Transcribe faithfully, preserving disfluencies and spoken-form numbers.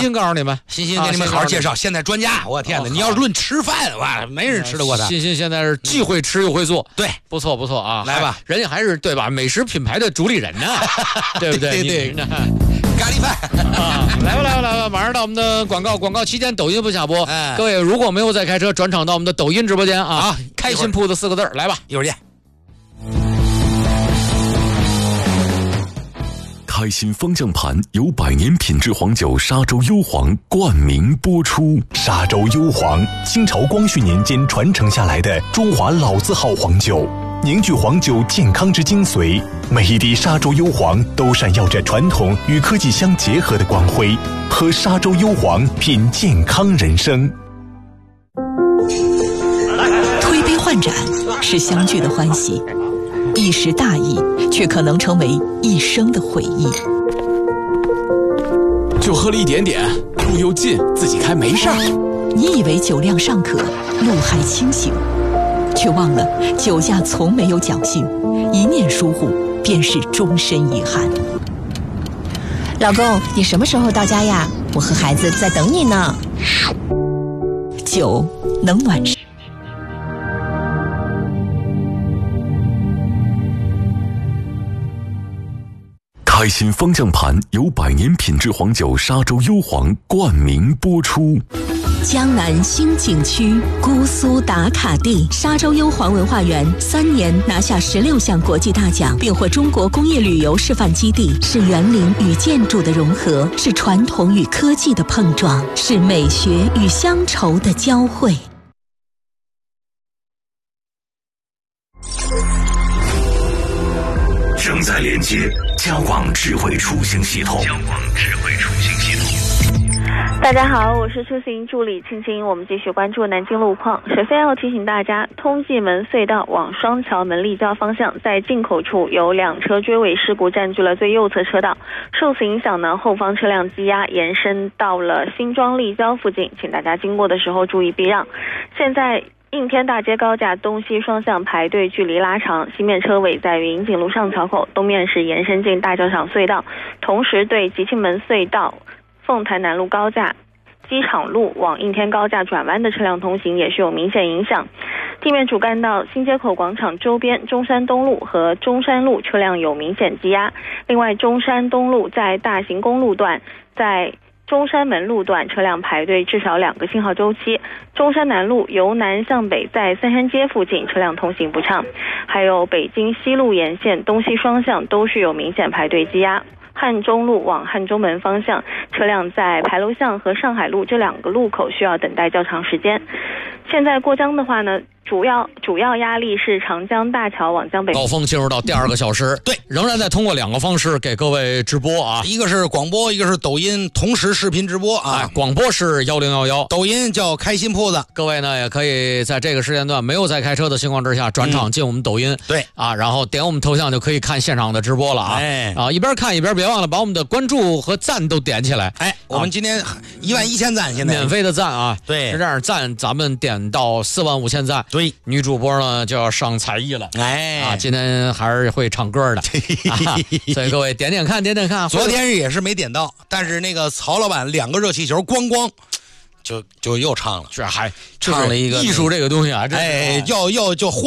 欣告诉你们， 欣欣给你们好好介绍。现在专家，我天哪！你要是论吃饭，哇，没人吃得过他。 欣欣现在是既会吃又会做， 对， 不错不错啊！ 来吧， 人家还是对吧？美食品牌的主理人呢，对不对？ 对对，咖喱饭啊！来吧来吧来吧，马上到我们的广告，广告期间抖音不下播。 哎、 各位如果没有在开车，转场到我们的抖音直播间啊！ 啊， 开心铺子四个字，来吧， 一会儿见。 开心方向盘由百年品质黄酒沙洲幽黄冠名播出。 沙洲幽黄，清朝光绪年间传承下来的中华老字号黄酒，凝聚黄酒健康之精髓。每一滴沙洲幽黄都闪耀着传统与科技相结合的光辉。喝沙洲幽黄，品健康人生。 推杯换盏是相聚的欢喜，一时大意却可能成为一生的回忆。 就喝了一点点，路又近，自己开没事儿。 你以为酒量尚可，路还清醒，却忘了酒驾从没有侥幸，一念疏忽便是终身遗憾。 老公，你什么时候到家呀？我和孩子在等你呢。 酒能暖身。 开心方向盘由百年品质黄酒沙洲幽黄冠名播出。 江南新景区姑苏打卡地沙洲幽黄文化园三年拿下十六项国际大奖，并获中国工业旅游示范基地，是园林与建筑的融合，是传统与科技的碰撞，是美学与乡愁的交汇。 正在连接交广智慧出行系统。交广智慧出行系统。 大家好，我是出行助理青青，我们继续关注南京路况。首先要提醒大家，通济门隧道往双桥门立交方向，在进口处有两车追尾事故占据了最右侧车道，受此影响呢，后方车辆积压延伸到了新庄立交附近，请大家经过的时候注意避让。现在应天大街高架东西双向排队距离拉长，西面车尾在云锦路上桥口，东面是延伸进大教场隧道，同时对集庆门隧道凤台南路高架机场路往应天高架转弯的车辆通行也是有明显影响。地面主干道新街口广场周边中山东路和中山路车辆有明显积压，另外中山东路在大型公路段，在中山门路段车辆排队至少两个信号周期，中山南路由南向北在三山街附近车辆通行不畅，还有北京西路沿线东西双向都是有明显排队积压。汉中路往汉中门方向，车辆在牌楼巷和上海路这两个路口需要等待较长时间。现在过江的话呢，主要主要压力是长江大桥往江北。 高峰进入到第二个小时， 对， 仍然在通过两个方式给各位直播啊， 一个是广播，一个是抖音，同时视频直播啊。 哎、广播是幺零幺幺， 抖音叫开心铺子。 各位呢也可以在这个时间段没有在开车的情况之下，转场进我们抖音， 嗯、对啊，然后点我们头像就可以看现场的直播了啊。 哎啊，一边看一边别忘了把我们的关注和赞都点起来。 哎，我们今天一万一千赞，现在免费的赞啊， 对， 是这样，赞咱们点到四万五千赞， 对， 女主播呢就要上才艺了， 哎啊，今天还是会唱歌的，啊、所以各位点点看，点点看。 昨天也是没点到，但是那个曹老板两个热气球咣咣就就又唱了， 这还唱了一个艺术这个东西啊，这哎，要要就